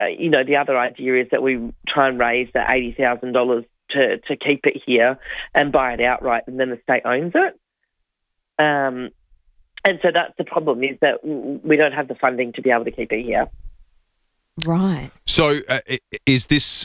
the other idea is that we try and raise the $80,000 to keep it here and buy it outright, and then the state owns it. And so that's the problem, is that we don't have the funding to be able to keep it here. Right. So is this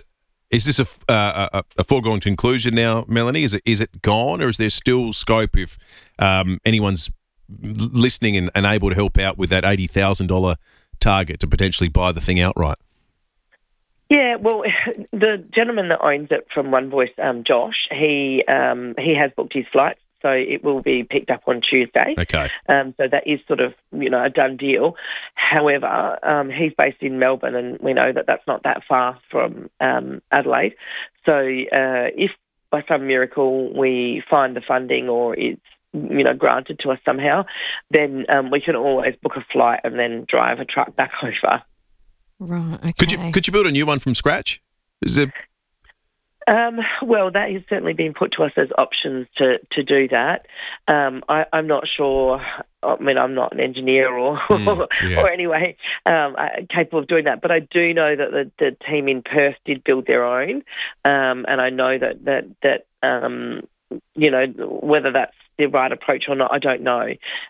a foregone conclusion now, Melanie? Is it gone, or is there still scope if anyone's listening and able to help out with that $80,000 target to potentially buy the thing outright? Yeah, well, the gentleman that owns it from One Voice, Josh, he has booked his flights, so it will be picked up on Tuesday. Okay. So that is sort of, a done deal. However, he's based in Melbourne, and we know that that's not that far from Adelaide. So if by some miracle we find the funding, or it's granted to us somehow, then we can always book a flight and then drive a truck back over. Right. Okay. Could you build a new one from scratch? Is there... Well, that has certainly been put to us as options to do that. I'm not sure. I mean, I'm not an engineer or anyway capable of doing that. But I do know that the team in Perth did build their own, and I know that whether that's the right approach or not, I don't know.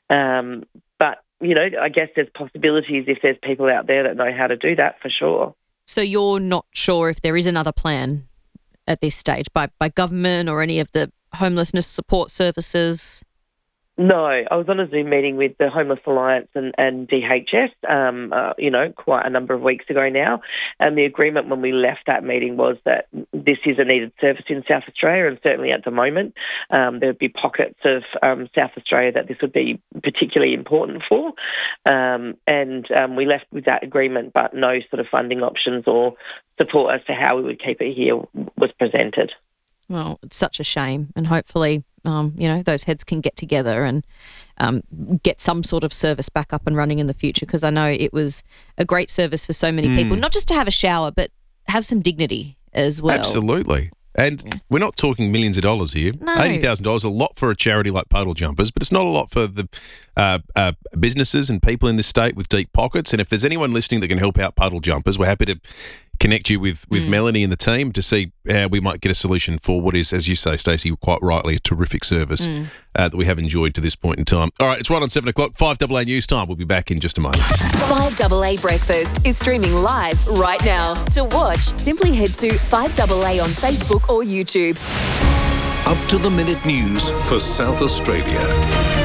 But I guess there's possibilities if there's people out there that know how to do that, for sure. So you're not sure if there is another plan at this stage by government or any of the homelessness support services? No, I was on a Zoom meeting with the Homeless Alliance and DHS, quite a number of weeks ago now. And the agreement when we left that meeting was that this is a needed service in South Australia, and certainly at the moment there would be pockets of South Australia that this would be particularly important for. And we left with that agreement, but no sort of funding options or support as to how we would keep it here was presented. Well, it's such a shame, and hopefully, those heads can get together and get some sort of service back up and running in the future, because I know it was a great service for so many people, not just to have a shower, but have some dignity as well. Absolutely. And we're not talking millions of dollars here. No. $80,000, a lot for a charity like Puddle Jumpers, but it's not a lot for the businesses and people in this state with deep pockets. And if there's anyone listening that can help out Puddle Jumpers, we're happy to connect you with Melanie and the team to see how we might get a solution for what is, as you say, Stacey, quite rightly, a terrific service that we have enjoyed to this point in time. All right, it's right on 7 o'clock, 5AA News Time. We'll be back in just a moment. 5AA Breakfast is streaming live right now. To watch, simply head to 5AA on Facebook or YouTube. Up-to-the-minute news for South Australia.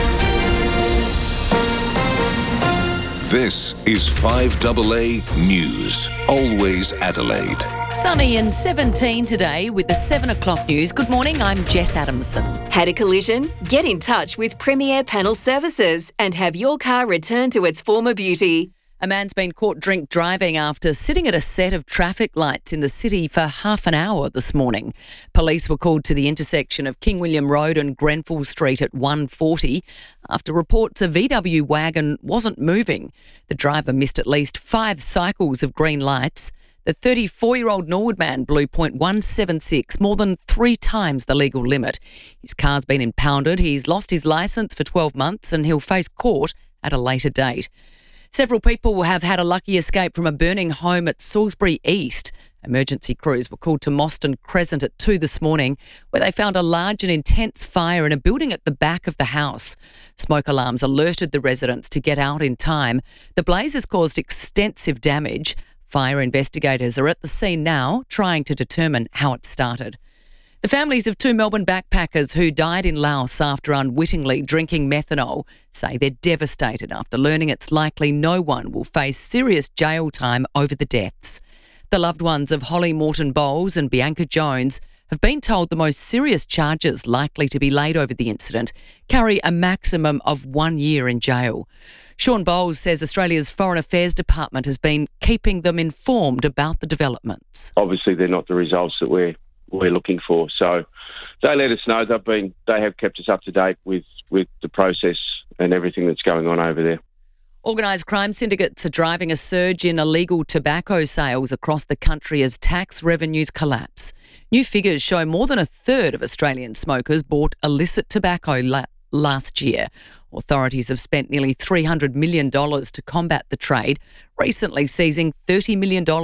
This is 5AA News, always Adelaide. Sunny and 17 today with the 7 o'clock news. Good morning, I'm Jess Adamson. Had a collision? Get in touch with Premier Panel Services and have your car returned to its former beauty. A man's been caught drink driving after sitting at a set of traffic lights in the city for half an hour this morning. Police were called to the intersection of King William Road and Grenfell Street at 1:40 after reports a VW wagon wasn't moving. The driver missed at least 5 cycles of green lights. The 34-year-old Norwood man blew .176, more than 3 times the legal limit. His car's been impounded. He's lost his licence for 12 months and he'll face court at a later date. Several people have had a lucky escape from a burning home at Salisbury East. Emergency crews were called to Mostyn Crescent at 2 this morning, where they found a large and intense fire in a building at the back of the house. Smoke alarms alerted the residents to get out in time. The blaze has caused extensive damage. Fire investigators are at the scene now, trying to determine how it started. The families of 2 Melbourne backpackers who died in Laos after unwittingly drinking methanol say they're devastated after learning it's likely no one will face serious jail time over the deaths. The loved ones of Holly Morton Bowles and Bianca Jones have been told the most serious charges likely to be laid over the incident carry a maximum of 1 year in jail. Sean Bowles says Australia's Foreign Affairs Department has been keeping them informed about the developments. Obviously, they're not the results that we're looking for. So they let us know. They have kept us up to date with the process and everything that's going on over there. Organised crime syndicates are driving a surge in illegal tobacco sales across the country as tax revenues collapse. New figures show more than a third of Australian smokers bought illicit tobacco last year. Authorities have spent nearly $300 million to combat the trade, recently seizing $30 million